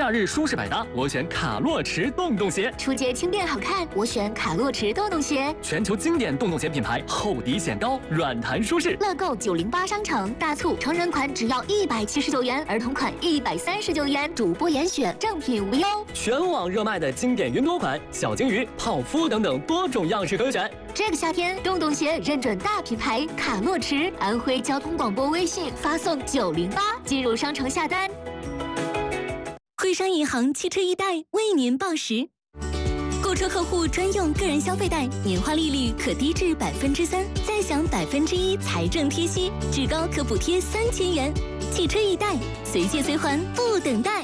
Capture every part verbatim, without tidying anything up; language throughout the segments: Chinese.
假日舒适百搭，我选卡洛驰洞洞鞋； 出街轻便好看，我选卡洛驰洞洞鞋。 全球经典洞洞鞋品牌，厚底显高，软弹舒适。 乐购九零八商城大促，成人款只要一百七十九元，儿童款一百三十九元，主播严选，正品无忧。 全网热卖的经典云朵款、小金鱼、泡芙等等多种样式可选。 这个夏天，洞洞鞋认准大品牌卡洛驰，安徽交通广播微信发送九零八进入商城下单。 汇商银行汽车一贷为您报时，购车客户专用个人消费贷，年化利率可低至百分之三，再享百分之一财政贴息，至高可补贴三千元。汽车一贷，随借随还，不等待。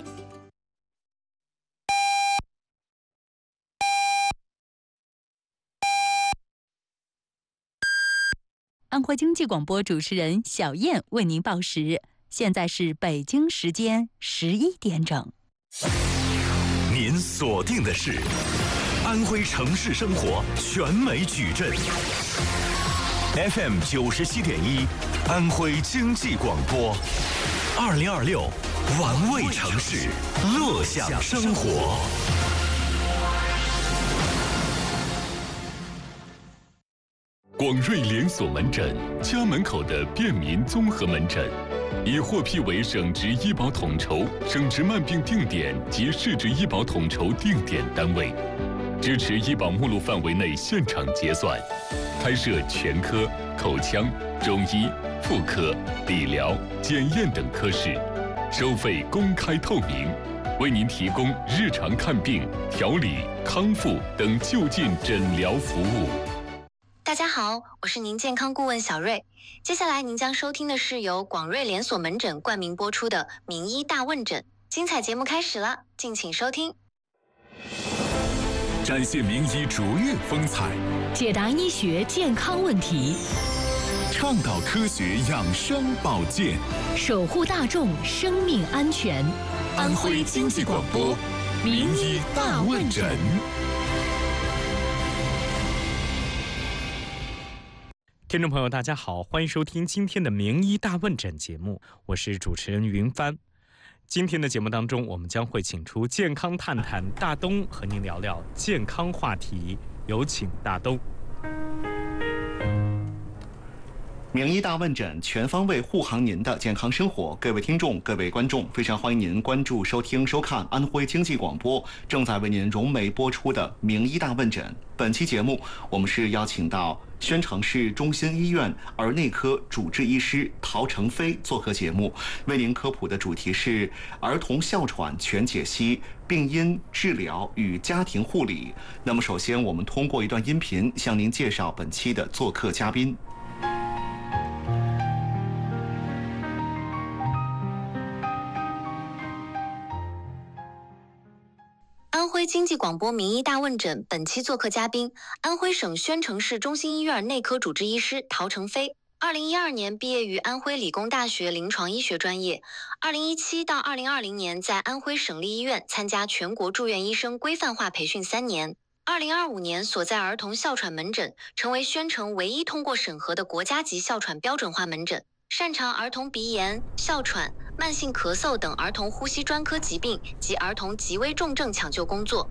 安徽经济广播主持人小燕为您报时，现在是北京时间十一点整。 您锁定的是安徽城市生活全美矩阵 F M 九十七点一，安徽经济广播，二零二六玩味城市，乐享生活。 广瑞连锁门诊，家门口的便民综合门诊，已获批为省直医保统筹、省直慢病定点及市直医保统筹定点单位，支持医保目录范围内现场结算，开设全科、口腔、中医、妇科、理疗、检验等科室，收费公开透明，为您提供日常看病、调理、康复等就近诊疗服务。 大家好，我是您健康顾问小瑞。接下来您将收听的是由广瑞连锁门诊冠名播出的名医大问诊，精彩节目开始了，敬请收听。 展现名医卓越风采， 解答医学健康问题， 倡导科学养生保健， 守护大众生命安全。 安徽经济广播名医大问诊。 听众朋友大家好，欢迎收听今天的名医大问诊节目，我是主持人云帆。今天的节目当中，我们将会请出健康探探大东和您聊聊健康话题，有请大东。 名医大问诊，全方位护航您的健康生活。各位听众，各位观众，非常欢迎您关注、收听、收看安徽经济广播正在为您融媒播出的名医大问诊。本期节目，我们是邀请到宣城市中心医院儿内科主治医师陶成飞做客节目，为您科普的主题是儿童哮喘全解析、病因治疗与家庭护理。那么，首先我们通过一段音频向您介绍本期的做客嘉宾。 安徽经济广播名医大问诊，本期做客嘉宾，安徽省宣城市中心医院内科主治医师陶成飞。二零一二年毕业于安徽理工大学临床医学专业，二零一七到二零二零年在安徽省立医院参加全国住院医生规范化培训三年。二零二五年所在儿童哮喘门诊成为宣城唯一通过审核的国家级哮喘标准化门诊，擅长儿童鼻炎、哮喘、慢性咳嗽等儿童呼吸专科疾病及儿童极危重症抢救工作。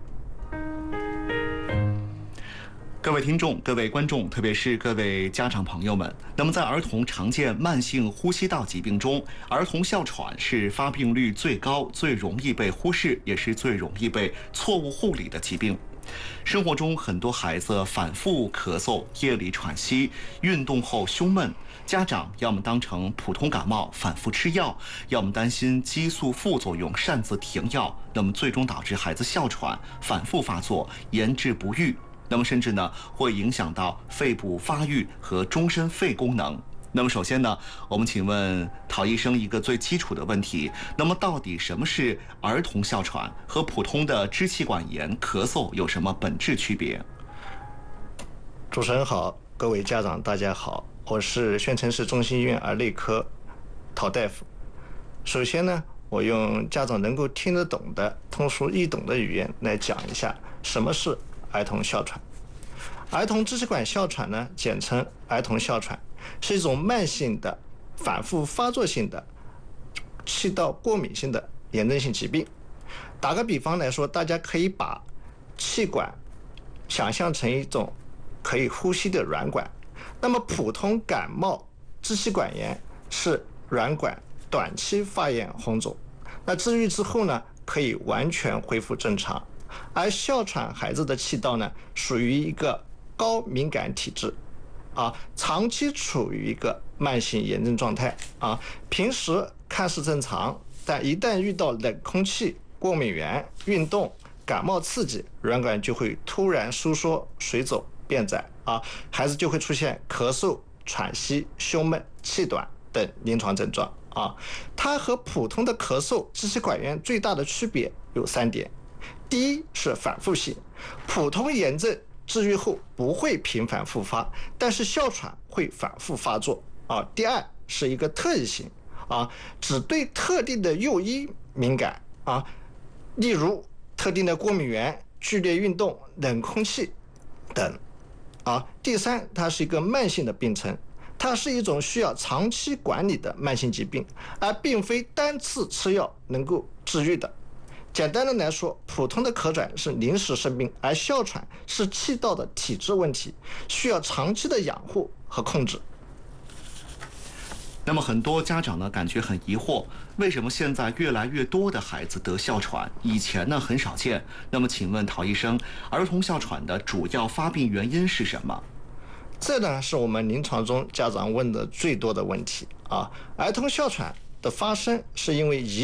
各位听众、各位观众，特别是各位家长朋友们，那么在儿童常见慢性呼吸道疾病中，儿童哮喘是发病率最高、最容易被忽视，也是最容易被错误护理的疾病。生活中很多孩子反复咳嗽、夜里喘息、运动后胸闷，家长要么当成普通感冒反复吃药，要么担心激素副作用擅自停药，那么最终导致孩子哮喘反复发作，延至不愈，那么甚至呢会影响到肺部发育和终身肺功能。那么首先呢，我们请问陶医生一个最基础的问题，那么到底什么是儿童哮喘，和普通的支气管炎、咳嗽有什么本质区别？ 主持人好，各位家长大家好，我是宣城市中心医院儿内科陶大夫。首先呢，我用家长能够听得懂的通俗易懂的语言来讲一下什么是儿童哮喘。儿童支气管哮喘呢，简称儿童哮喘，是一种慢性的、反复发作性的气道过敏性的炎症性疾病。 打个比方来说，大家可以把气管想象成一种可以呼吸的软管。那么普通感冒支气管炎是软管短期发炎红肿，那治愈之后呢，可以完全恢复正常。而哮喘孩子的气道呢，属于一个高敏感体质，啊，长期处于一个慢性炎症状态啊，平时看似正常，但一旦遇到冷空气、过敏源、运动、感冒刺激，软管就会突然收缩、水肿、变窄啊，孩子就会出现咳嗽、喘息、胸闷、气短等临床症状啊。它和普通的咳嗽、支气管炎最大的区别有三点：第一是反复性，普通炎症治愈后不会频繁复发，但是哮喘会反复发作啊。第二是一个特异性啊，只对特定的诱因敏感啊，例如特定的过敏源、剧烈运动、冷空气等啊。第三，它是一个慢性的病程，它是一种需要长期管理的慢性疾病，而并非单次吃药能够治愈的。简单的来说，普通的咳喘是临时生病，而哮喘是气道的体质问题，需要长期的养护和控制。 那么很多家长呢感觉很疑惑，为什么现在越来越多的孩子得哮喘，以前呢很少见？那么请问陶医生，儿童哮喘的主要发病原因是什么？ 这呢是我们临床中家长问的最多的问题啊。儿童哮喘的发生是因为遗